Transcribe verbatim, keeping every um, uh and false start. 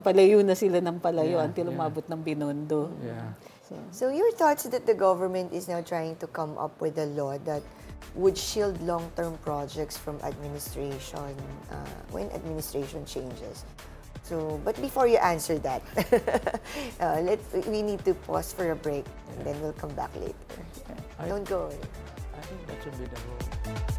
Palayo na sila ng palayo Yeah, until yeah. umabot ng Binondo. Yeah. So, So your thoughts that the government is now trying to come up with a law that would shield long-term projects from administration uh, when administration changes. So, but before you answer that, uh, let we need to pause for a break and then we'll come back later. I- Don't go away. I think that should be the rule.